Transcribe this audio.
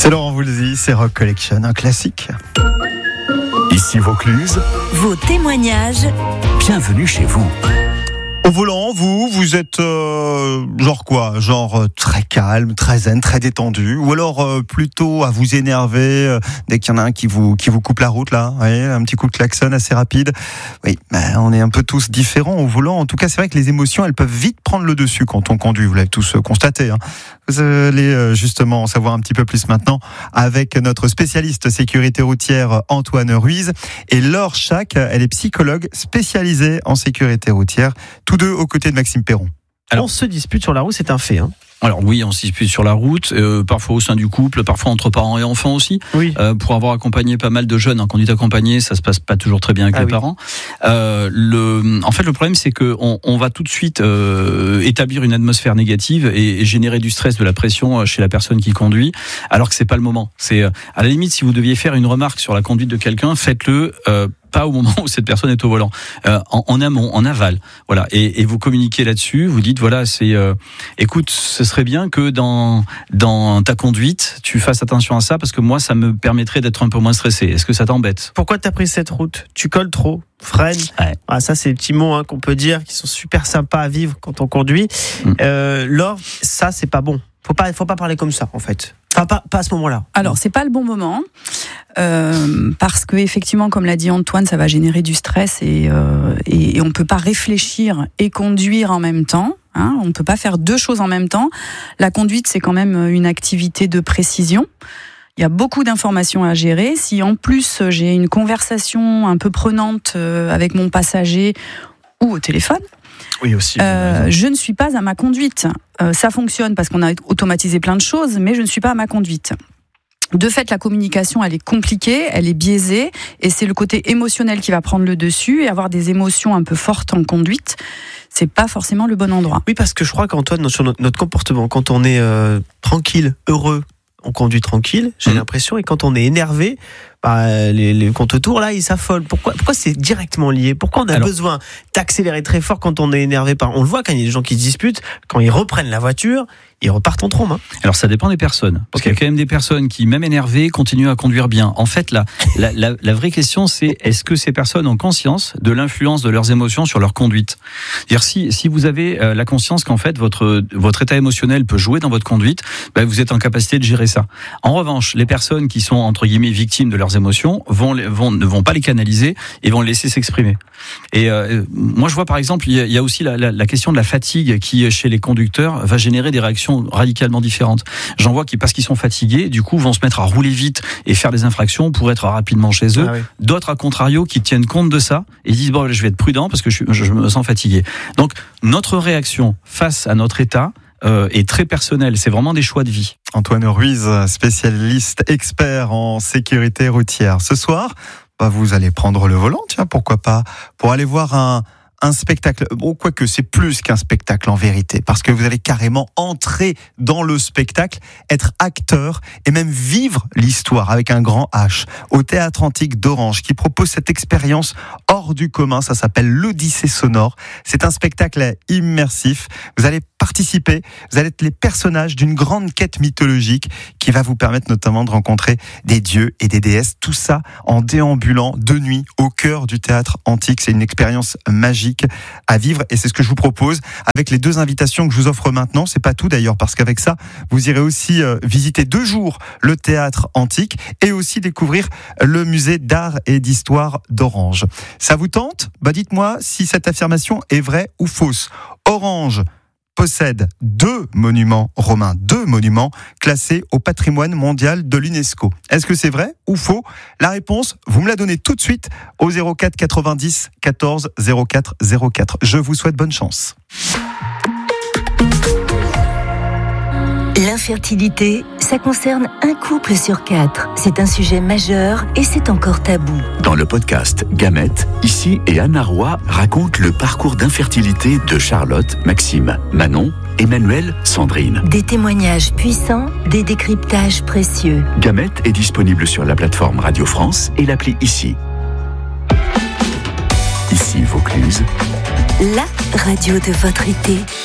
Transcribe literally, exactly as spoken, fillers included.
C'est Laurent Voulzy, c'est Rock Collection, un classique. Ici Vaucluse. Vos témoignages. Bienvenue chez vous. Au volant, vous, vous êtes euh, genre quoi ? Genre euh, très calme, très zen, très détendu, ou alors euh, plutôt à vous énerver euh, dès qu'il y en a un qui vous qui vous coupe la route là, vous voyez, un petit coup de klaxon assez rapide. Oui, ben, on est un peu tous différents au volant. En tout cas, c'est vrai que les émotions, elles peuvent vite prendre le dessus quand on conduit. Vous l'avez tous constaté. Hein. Vous allez euh, justement en savoir un petit peu plus maintenant avec notre spécialiste sécurité routière Antoine Ruiz et Laure Chac. Elle est psychologue spécialisée en sécurité routière. Tous deux aux côtés de Maxime Perron. Alors, on se dispute sur la route, c'est un fait. Hein. Alors oui, on se dispute sur la route, euh, parfois au sein du couple, parfois entre parents et enfants aussi. Oui. Euh, pour avoir accompagné pas mal de jeunes en conduite accompagnée, ça se passe pas toujours très bien avec ah les oui. parents. Euh, le, en fait, le problème c'est que on, on va tout de suite euh, établir une atmosphère négative et, et générer du stress, de la pression chez la personne qui conduit, alors que c'est pas le moment. C'est à la limite, si vous deviez faire une remarque sur la conduite de quelqu'un, faites-le. Euh, pas au moment où cette personne est au volant, euh, en, en amont, en aval, voilà. Et, et vous communiquez là-dessus. Vous dites voilà, c'est, euh, écoute, ce serait bien que dans dans ta conduite, tu fasses attention à ça parce que moi, ça me permettrait d'être un peu moins stressé. Est-ce que ça t'embête ? Pourquoi t'as pris cette route ? Tu colles trop, freine. Ouais. Ah, ça, c'est des petits mots hein, qu'on peut dire qui sont super sympas à vivre quand on conduit. Mmh. Euh, Laure, ça, c'est pas bon. Faut pas, faut pas parler comme ça, en fait. Enfin, pas, pas à ce moment-là. Alors, c'est pas le bon moment, euh, parce que effectivement, comme l'a dit Antoine, ça va générer du stress et, euh, et, et on peut pas réfléchir et conduire en même temps. Hein, on ne peut pas faire deux choses en même temps. La conduite, c'est quand même une activité de précision. Il y a beaucoup d'informations à gérer. Si en plus j'ai une conversation un peu prenante avec mon passager ou au téléphone, oui aussi. Euh, je ne suis pas à ma conduite. Euh, ça fonctionne parce qu'on a automatisé plein de choses, mais je ne suis pas à ma conduite. De fait, la communication, elle est compliquée, elle est biaisée, et c'est le côté émotionnel qui va prendre le dessus, et avoir des émotions un peu fortes en conduite, c'est pas forcément le bon endroit. Oui, parce que je crois qu'Antoine, sur notre, notre comportement, quand on est euh, tranquille, heureux, on conduit tranquille, j'ai mmh. l'impression, et quand on est énervé, bah, les, les comptes autour là, ils s'affolent. Pourquoi, pourquoi c'est directement lié ? Pourquoi on a Alors, besoin d'accélérer très fort quand on est énervé par... On le voit quand il y a des gens qui se disputent, quand ils reprennent la voiture, ils repartent en trombe. Hein. Alors ça dépend des personnes. Parce okay. qu'il y a quand même des personnes qui, même énervées, continuent à conduire bien. En fait, la, la, la, la vraie question, c'est est-ce que ces personnes ont conscience de l'influence de leurs émotions sur leur conduite ? C'est-à-dire si, si vous avez la conscience qu'en fait votre, votre état émotionnel peut jouer dans votre conduite, ben vous êtes en capacité de gérer ça. En revanche, les personnes qui sont entre guillemets victimes de leurs émotions vont, vont, ne vont pas les canaliser et vont les laisser s'exprimer. Et euh, moi je vois par exemple, il y a, il y a aussi la, la, la question de la fatigue qui chez les conducteurs va générer des réactions radicalement différentes. J'en vois qui, parce qu'ils sont fatigués, du coup vont se mettre à rouler vite et faire des infractions pour être rapidement chez eux. Ah oui. D'autres, à contrario, qui tiennent compte de ça et disent bon, je vais être prudent parce que je, je, je me sens fatigué. Donc notre réaction face à notre état euh, est très personnelle. C'est vraiment des choix de vie. Antoine Ruiz, spécialiste expert en sécurité routière. Ce soir, bah, vous allez prendre le volant, tiens, pourquoi pas, pour aller voir un un spectacle, bon, quoique c'est plus qu'un spectacle en vérité, parce que vous allez carrément entrer dans le spectacle, être acteur et même vivre l'histoire avec un grand H au Théâtre Antique d'Orange qui propose cette expérience hors du commun. Ça s'appelle l'Odyssée sonore. C'est un spectacle immersif. Vous allez participer, vous allez être les personnages d'une grande quête mythologique qui va vous permettre notamment de rencontrer des dieux et des déesses. Tout ça en déambulant de nuit au cœur du Théâtre Antique. C'est une expérience magique à vivre et c'est ce que je vous propose avec les deux invitations que je vous offre maintenant. C'est pas tout d'ailleurs, parce qu'avec ça vous irez aussi euh, visiter deux jours le Théâtre Antique et aussi découvrir le musée d'art et d'histoire d'Orange. Ça vous tente ? Bah dites-moi si cette affirmation est vraie ou fausse. Orange possède deux monuments romains, deux monuments classés au patrimoine mondial de l'UNESCO. Est-ce que c'est vrai ou faux ? La réponse, vous me la donnez tout de suite au zéro quatre quatre-vingt-dix quatorze zéro quatre zéro quatre. Je vous souhaite bonne chance. L'infertilité, ça concerne un couple sur quatre. C'est un sujet majeur et c'est encore tabou. Dans le podcast Gamètes, Ici et Anna Roy racontent le parcours d'infertilité de Charlotte, Maxime, Manon, Emmanuel, Sandrine. Des témoignages puissants, des décryptages précieux. Gamètes est disponible sur la plateforme Radio France et l'appli Ici. Ici Vaucluse. La radio de votre été.